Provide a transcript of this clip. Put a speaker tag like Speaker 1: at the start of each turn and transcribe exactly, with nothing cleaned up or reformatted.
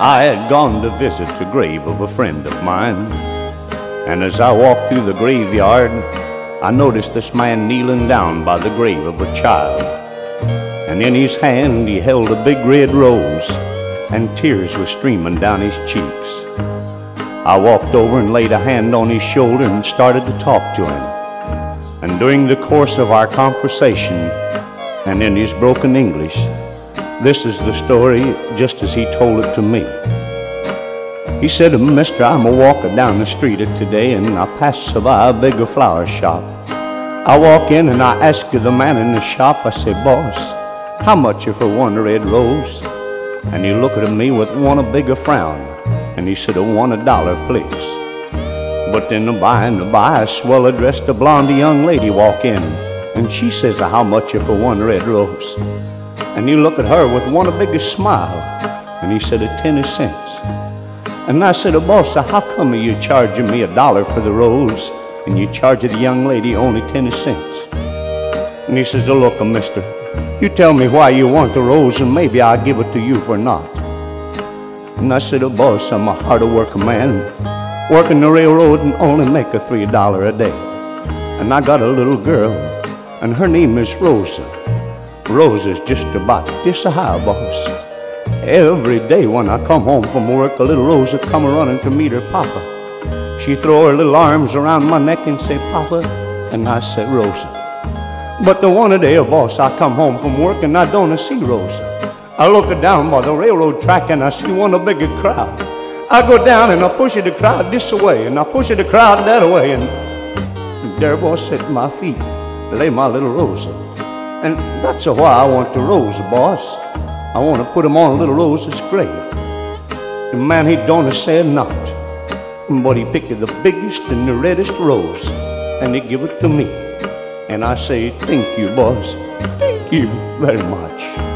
Speaker 1: I had gone to visit the grave of a friend of mine, and as I walked through the graveyard, I noticed this man kneeling down by the grave of a child. And in his hand he held a big red rose, and tears were streaming down his cheeks. I walked over and laid a hand on his shoulder and started to talk to him. And during the course of our conversation, and in his broken English, this is the story just as he told it to me. He said, "Mister, I'm a walking down the street today, and I pass by a bigger flower shop. I walk in and I ask the man in the shop, I say, 'Boss, how much for one red rose?' And he looked at me with one a bigger frown, and he said, 'One a dollar, please.' But then by and by, a swell-dressed blonde young lady walk in, and she says, 'How much for one red rose?' And he looked at her with one a bigger smile, and he said, 'A ten cents.' And I said, 'Boss, how come you charging me a dollar for the rose, and you charge the young lady only ten cents?' And he says, 'Oh, look, mister, you tell me why you want the rose, and maybe I'll give it to you for naught.' And I said, 'Oh, boss, I'm a hard-working man, working the railroad and only make a three dollar a day. And I got a little girl, and her name is Rosa. Rosa's just about this high, boss. Every day when I come home from work, a little Rosa come running to meet her papa. She throw her little arms around my neck and say, 'Papa,' and I said, 'Rosa.' But the one day, boss, I come home from work and I don't see Rosa. I look down by the railroad track and I see one a bigger crowd. I go down and I push the crowd this way, and I push the crowd that way, and there, boss, at my feet lay my little Rosa. And that's why I want the rose, boss. I want to put him on little Rosa's grave. The man, he don't say not, but he picked the biggest and the reddest rose, and he give it to me. And I say, thank you, boss. Thank you very much.